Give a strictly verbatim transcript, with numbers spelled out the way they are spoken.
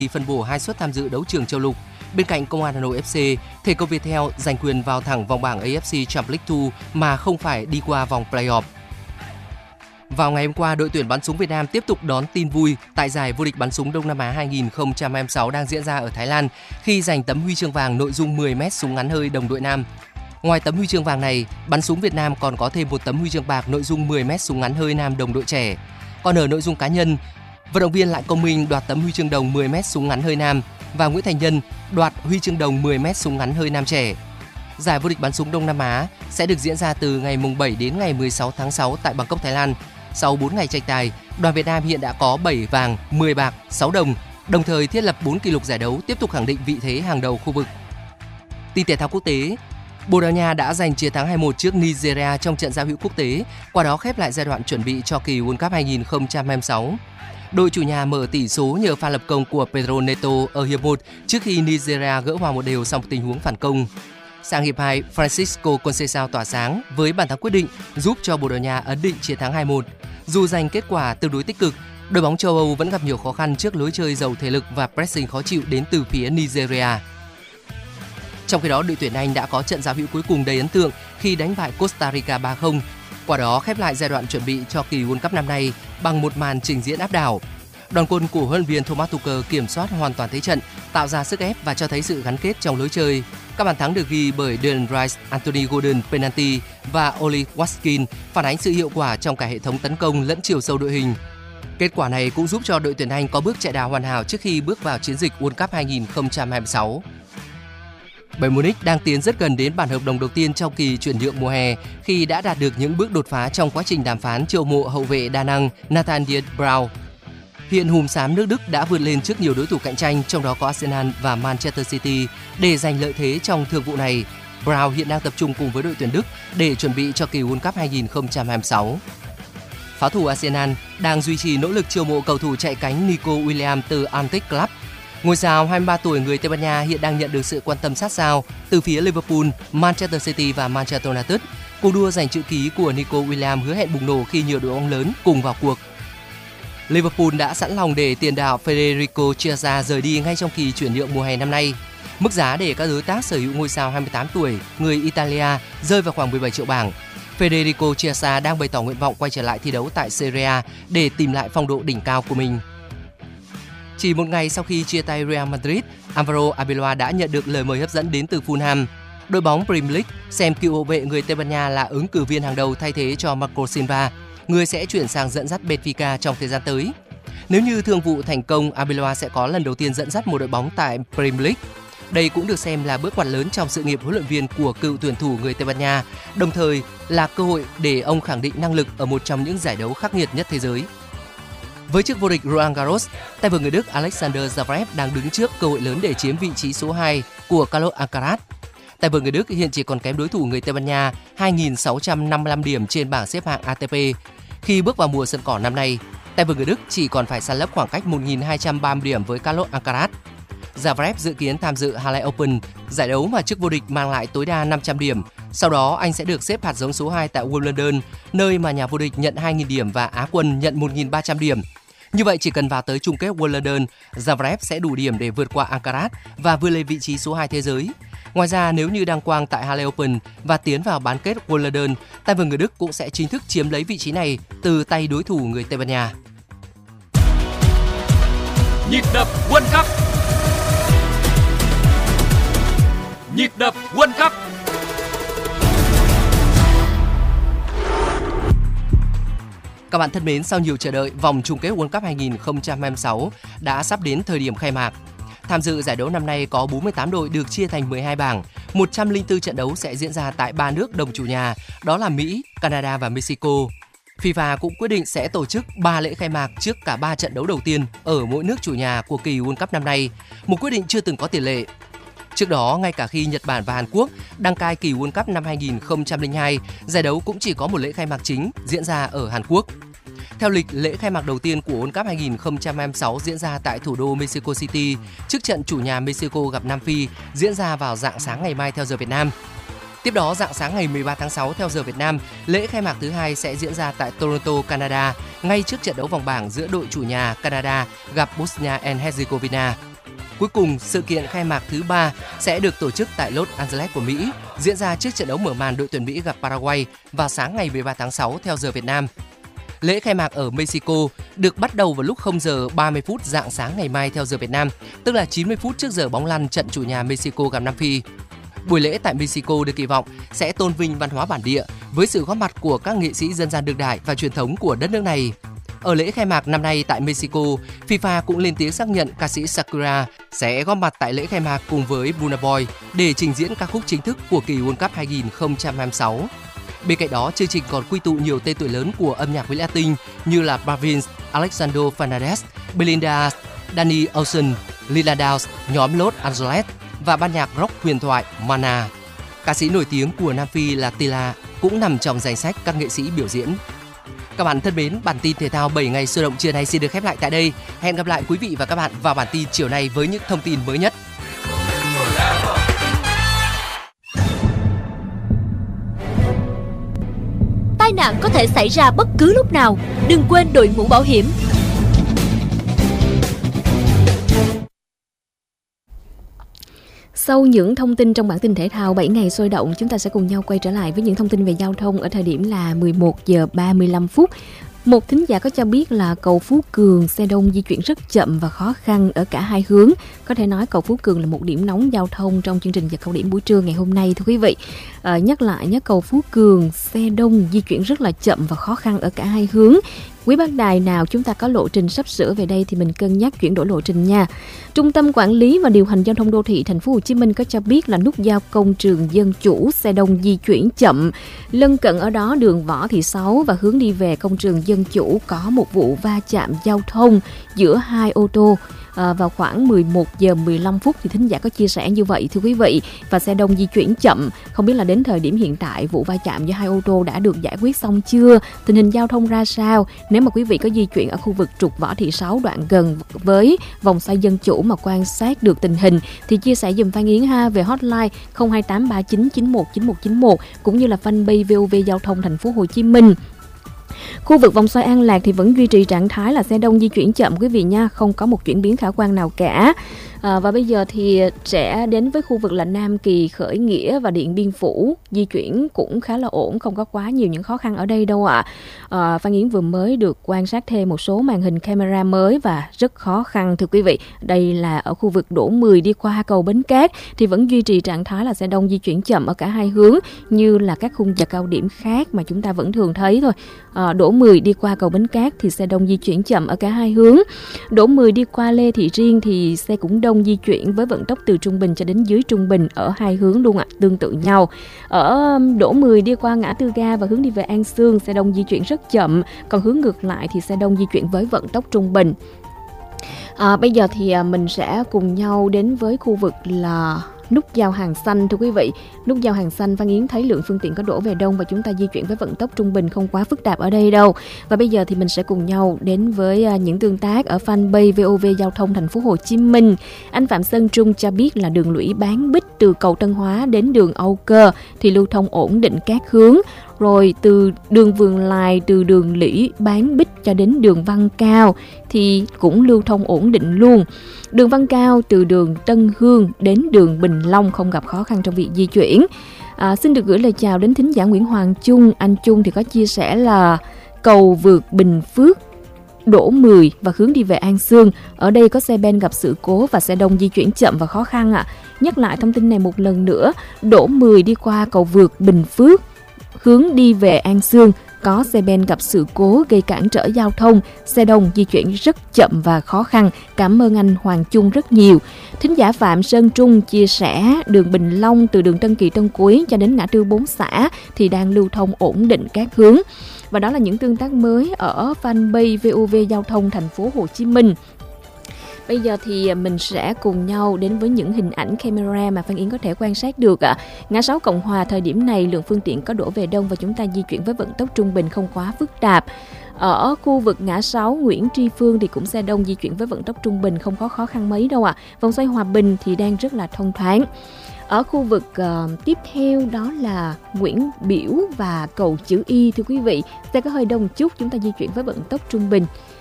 phân bổ hai suất tham dự đấu trường châu lục. Bên cạnh Công an Hà Nội ép xê, thể công Viettel giành quyền vào thẳng vòng bảng a ép xê Champions League hai mà không phải đi qua vòng play-off. Vào ngày hôm qua, đội tuyển bắn súng Việt Nam tiếp tục đón tin vui tại giải vô địch bắn súng Đông Nam Á hai không hai sáu đang diễn ra ở Thái Lan khi giành tấm huy chương vàng nội dung mười mét súng ngắn hơi đồng đội nam. Ngoài tấm huy chương vàng này, bắn súng Việt Nam còn có thêm một tấm huy chương bạc nội dung mười mét súng ngắn hơi nam đồng đội trẻ. Còn ở nội dung cá nhân, vận động viên Lại Công Minh đoạt tấm huy chương đồng mười mét súng ngắn hơi nam và Nguyễn Thành Nhân đoạt huy chương đồng mười mét súng ngắn hơi nam trẻ. Giải vô địch bắn súng Đông Nam Á sẽ được diễn ra từ ngày bảy đến ngày mười sáu tháng sáu tại Bangkok, Thái Lan. Sau bốn ngày tranh tài, đoàn Việt Nam hiện đã có bảy vàng, mười bạc, sáu đồng, đồng thời thiết lập bốn kỷ lục giải đấu, tiếp tục khẳng định vị thế hàng đầu khu vực. Tin thể thao quốc tế, Bồ Đào Nha đã giành chiến thắng hai một trước Nigeria trong trận giao hữu quốc tế, qua đó khép lại giai đoạn chuẩn bị cho kỳ World Cup hai không hai sáu. Đội chủ nhà mở tỷ số nhờ pha lập công của Pedro Neto ở hiệp một trước khi Nigeria gỡ hòa một đều sau một tình huống phản công. Sang hiệp hai, Francisco Conceição tỏa sáng với bàn thắng quyết định giúp cho Bồ Đào Nha ấn định chiến thắng hai một. Dù giành kết quả tương đối tích cực, đội bóng châu Âu vẫn gặp nhiều khó khăn trước lối chơi giàu thể lực và pressing khó chịu đến từ phía Nigeria. Trong khi đó, đội tuyển Anh đã có trận giao hữu cuối cùng đầy ấn tượng khi đánh bại Costa Rica ba không. Qua đó khép lại giai đoạn chuẩn bị cho kỳ World Cup năm nay bằng một màn trình diễn áp đảo. Đoàn quân của huấn luyện viên Thomas Tuchel kiểm soát hoàn toàn thế trận, tạo ra sức ép và cho thấy sự gắn kết trong lối chơi. Các bàn thắng được ghi bởi Declan Rice, Anthony Gordon, penalty và Oli Watkins phản ánh sự hiệu quả trong cả hệ thống tấn công lẫn chiều sâu đội hình. Kết quả này cũng giúp cho đội tuyển Anh có bước chạy đà hoàn hảo trước khi bước vào chiến dịch World Cup hai không hai sáu. Bayern Munich đang tiến rất gần đến bản hợp đồng đầu tiên trong kỳ chuyển nhượng mùa hè khi đã đạt được những bước đột phá trong quá trình đàm phán chiêu mộ hậu vệ đa năng Nathaniel Brown. Hiện hùm xám nước Đức đã vượt lên trước nhiều đối thủ cạnh tranh, trong đó có Arsenal và Manchester City, để giành lợi thế trong thương vụ này. Brown hiện đang tập trung cùng với đội tuyển Đức để chuẩn bị cho kỳ World Cup hai không hai sáu. Pháo thủ Arsenal đang duy trì nỗ lực chiêu mộ cầu thủ chạy cánh Nico Williams từ Athletic Club. Ngôi sao hai mươi ba tuổi người Tây Ban Nha hiện đang nhận được sự quan tâm sát sao từ phía Liverpool, Manchester City và Manchester United. Cuộc đua giành chữ ký của Nico Williams hứa hẹn bùng nổ khi nhiều đội bóng lớn cùng vào cuộc. Liverpool đã sẵn lòng để tiền đạo Federico Chiesa rời đi ngay trong kỳ chuyển nhượng mùa hè năm nay. Mức giá để các đối tác sở hữu ngôi sao hai mươi tám tuổi người Italia rơi vào khoảng mười bảy triệu bảng. Federico Chiesa đang bày tỏ nguyện vọng quay trở lại thi đấu tại Serie A để tìm lại phong độ đỉnh cao của mình. Chỉ một ngày sau khi chia tay Real Madrid, Alvaro Arbeloa đã nhận được lời mời hấp dẫn đến từ Fulham. Đội bóng Premier League xem cựu hậu vệ người Tây Ban Nha là ứng cử viên hàng đầu thay thế cho Marco Silva, người sẽ chuyển sang dẫn dắt Benfica trong thời gian tới. Nếu như thương vụ thành công, Arbeloa sẽ có lần đầu tiên dẫn dắt một đội bóng tại Premier League. Đây cũng được xem là bước ngoặt lớn trong sự nghiệp huấn luyện viên của cựu tuyển thủ người Tây Ban Nha, đồng thời là cơ hội để ông khẳng định năng lực ở một trong những giải đấu khắc nghiệt nhất thế giới. Với chức vô địch Roland Garros, tay vợt người Đức Alexander Zverev đang đứng trước cơ hội lớn để chiếm vị trí số hai của Carlos Alcaraz. Tay vợt người Đức hiện chỉ còn kém đối thủ người Tây Ban Nha hai nghìn sáu trăm năm mươi lăm điểm trên bảng xếp hạng a tê pê. Khi bước vào mùa sân cỏ năm nay, tay vợt người Đức chỉ còn phải san lấp khoảng cách một nghìn hai trăm ba mươi điểm với Carlos Alcaraz. Zverev dự kiến tham dự Halle Open, giải đấu mà chức vô địch mang lại tối đa năm trăm điểm. Sau đó anh sẽ được xếp hạt giống số hai tại Wimbledon, nơi mà nhà vô địch nhận hai nghìn điểm và Á quân nhận một nghìn ba trăm điểm. Như vậy chỉ cần vào tới chung kết Wimbledon, Zverev sẽ đủ điểm để vượt qua Alcaraz và vươn lên vị trí số hai thế giới. Ngoài ra, nếu như đăng quang tại Halle Open và tiến vào bán kết Wimbledon, tay vợt người Đức cũng sẽ chính thức chiếm lấy vị trí này từ tay đối thủ người Tây Ban Nha. Nhịp đập World Cup. Nhịp đập World Cup. Các bạn thân mến, sau nhiều chờ đợi, vòng chung kết World Cup hai không hai sáu đã sắp đến thời điểm khai mạc. Tham dự giải đấu năm nay có bốn mươi tám đội được chia thành mười hai bảng, một trăm lẻ bốn trận đấu sẽ diễn ra tại ba nước đồng chủ nhà, đó là Mỹ, Canada và Mexico. FIFA cũng quyết định sẽ tổ chức ba lễ khai mạc trước cả ba trận đấu đầu tiên ở mỗi nước chủ nhà của kỳ World Cup năm nay, một quyết định chưa từng có tiền lệ. Trước đó, ngay cả khi Nhật Bản và Hàn Quốc đăng cai kỳ World Cup năm hai không không hai, giải đấu cũng chỉ có một lễ khai mạc chính diễn ra ở Hàn Quốc. Theo lịch, lễ khai mạc đầu tiên của World Cup hai không hai sáu diễn ra tại thủ đô Mexico City trước trận chủ nhà Mexico gặp Nam Phi diễn ra vào rạng sáng ngày mai theo giờ Việt Nam. Tiếp đó, rạng sáng ngày mười ba tháng sáu theo giờ Việt Nam, lễ khai mạc thứ hai sẽ diễn ra tại Toronto, Canada, ngay trước trận đấu vòng bảng giữa đội chủ nhà Canada gặp Bosnia and Herzegovina. Cuối cùng, sự kiện khai mạc thứ ba sẽ được tổ chức tại Los Angeles của Mỹ, diễn ra trước trận đấu mở màn đội tuyển Mỹ gặp Paraguay vào sáng ngày mười ba tháng sáu theo giờ Việt Nam. Lễ khai mạc ở Mexico được bắt đầu vào lúc không giờ ba mươi phút rạng sáng ngày mai theo giờ Việt Nam, tức là chín mươi phút trước giờ bóng lăn trận chủ nhà Mexico gặp Nam Phi. Buổi lễ tại Mexico được kỳ vọng sẽ tôn vinh văn hóa bản địa với sự góp mặt của các nghệ sĩ dân gian đương đại và truyền thống của đất nước này. Ở lễ khai mạc năm nay tại Mexico, FIFA cũng lên tiếng xác nhận ca sĩ Shakira sẽ góp mặt tại lễ khai mạc cùng với Burna Boy để trình diễn ca khúc chính thức của kỳ World Cup hai không hai sáu. Bên cạnh đó, chương trình còn quy tụ nhiều tên tuổi lớn của âm nhạc Mỹ Latin như là Balvin, Alexandro Fernandez, Belinda, Danny Ocean, Lila Downs, nhóm Los Angeles và ban nhạc rock huyền thoại Mana. Ca sĩ nổi tiếng của Nam Phi là Tila cũng nằm trong danh sách các nghệ sĩ biểu diễn. Các bạn thân mến, bản tin thể thao bảy ngày sôi động trưa nay xin được khép lại tại đây. Hẹn gặp lại quý vị và các bạn vào bản tin chiều nay với những thông tin mới nhất. Tai nạn có thể xảy ra bất cứ lúc nào, đừng quên đội mũ bảo hiểm. Sau những thông tin trong bản tin thể thao bảy ngày sôi động, chúng ta sẽ cùng nhau quay trở lại với những thông tin về giao thông ở thời điểm là mười một giờ ba mươi lăm phút. Một thính giả có cho biết là cầu Phú Cường xe đông di chuyển rất chậm và khó khăn ở cả hai hướng. Có thể nói cầu Phú Cường là một điểm nóng giao thông trong chương trình Giờ Cao Điểm buổi trưa ngày hôm nay thưa quý vị. À, nhắc lại nhé, cầu Phú Cường xe đông di chuyển rất là chậm và khó khăn ở cả hai hướng. Quý bác đài nào chúng ta có lộ trình sắp sửa về đây thì mình cân nhắc chuyển đổi lộ trình nha. Trung tâm Quản lý và Điều hành Giao thông Đô thị Thành phố Hồ Chí Minh có cho biết là nút giao Công Trường Dân Chủ xe đông di chuyển chậm. Lân cận ở đó đường Võ Thị Sáu và hướng đi về Công Trường Dân Chủ có một vụ va chạm giao thông giữa hai ô tô. À, vào khoảng mười một giờ mười lăm phút thì thính giả có chia sẻ như vậy thưa quý vị, và xe đông di chuyển chậm. Không biết là đến thời điểm hiện tại vụ va chạm giữa hai ô tô đã được giải quyết xong chưa, tình hình giao thông ra sao? Nếu mà quý vị có di chuyển ở khu vực trục Võ Thị Sáu đoạn gần với vòng xoay Dân Chủ mà quan sát được tình hình thì chia sẻ dùm Phan Yến ha về hotline không hai tám ba chín chín một chín một chín một cũng như là fanpage vê o vê Giao thông Thành phố Hồ Chí Minh. Khu vực vòng xoay An Lạc thì vẫn duy trì trạng thái là xe đông di chuyển chậm quý vị nha, không có một chuyển biến khả quan nào cả. À, và bây giờ thì sẽ đến với khu vực là Nam Kỳ, Khởi Nghĩa và Điện Biên Phủ, di chuyển cũng khá là ổn, không có quá nhiều những khó khăn ở đây đâu ạ. À, Phan Yến vừa mới được quan sát thêm một số màn hình camera mới và rất khó khăn thưa quý vị. Đây là ở khu vực Đỗ mười đi qua cầu Bến Cát thì vẫn duy trì trạng thái là xe đông di chuyển chậm ở cả hai hướng như là các khung giờ cao điểm khác mà chúng ta vẫn thường thấy thôi. À, Đỗ mười đi qua cầu Bến Cát thì xe đông di chuyển chậm ở cả hai hướng. Đỗ mười đi qua Lê Thị Riêng thì xe cũng đông di chuyển với vận tốc từ trung bình cho đến dưới trung bình ở hai hướng luôn ạ, tương tự nhau. Ở Đỗ mười đi qua ngã tư ga và hướng đi về An Xương, xe đông di chuyển rất chậm, còn hướng ngược lại thì xe đông di chuyển với vận tốc trung bình. À, bây giờ thì mình sẽ cùng nhau đến với khu vực là nút giao Hàng Xanh thưa quý vị. Nút giao Hàng Xanh, Phan Yến thấy lượng phương tiện có đổ về đông và chúng ta di chuyển với vận tốc trung bình, không quá phức tạp ở đây đâu. Và bây giờ thì mình sẽ cùng nhau đến với những tương tác ở fanpage vê o vê Giao thông Thành phố Hồ Chí Minh. Anh Phạm Sơn Trung cho biết là đường lũy Bán Bích từ cầu Tân Hóa đến đường Âu Cơ thì lưu thông ổn định các hướng. Rồi từ đường Vườn Lài, từ đường Lũy Bán Bích cho đến đường Văn Cao thì cũng lưu thông ổn định luôn. Đường Văn Cao từ đường Tân Hương đến đường Bình Long không gặp khó khăn trong việc di chuyển. À, xin được gửi lời chào đến thính giả Nguyễn Hoàng Trung. Anh Trung thì có chia sẻ là cầu vượt Bình Phước Đỗ mười và hướng đi về An Xương. Ở đây có xe ben gặp sự cố và xe đông di chuyển chậm và khó khăn ạ. À. Nhắc lại thông tin này một lần nữa, Đỗ mười đi qua cầu vượt Bình Phước hướng đi về An Xương có xe ben gặp sự cố gây cản trở giao thông, xe đông di chuyển rất chậm và khó khăn. Cảm ơn anh Hoàng Trung rất nhiều. Thính giả Phạm Sơn Trung chia sẻ đường Bình Long từ đường Tân Kỳ Tân Cuối cho đến ngã tư bốn xã thì đang lưu thông ổn định các hướng. Và đó là những tương tác mới ở fanpage vê o vê Giao thông Thành phố Hồ Chí Minh. Bây giờ thì mình sẽ cùng nhau đến với những hình ảnh camera mà Phan Yến có thể quan sát được ạ. Ngã sáu Cộng Hòa thời điểm này lượng phương tiện có đổ về đông và chúng ta di chuyển với vận tốc trung bình, không quá phức tạp. Ở khu vực ngã sáu Nguyễn Tri Phương thì cũng xe đông di chuyển với vận tốc trung bình, không có khó khăn mấy đâu ạ. Vòng xoay Hòa Bình thì đang rất là thông thoáng. Ở khu vực uh, tiếp theo đó là Nguyễn Biểu và cầu chữ Y thưa quý vị, xe có hơi đông chút, chúng ta di chuyển với vận tốc trung bình.